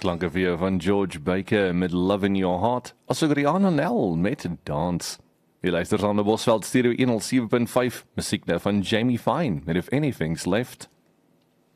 klanke vir jou van George Baker met Love in Your Heart, asook Rihanna Nel met Dance. Jy luister aan die Bosveld Stereo 107.5, musiek nou van Jamie Fine met If Anything's Left.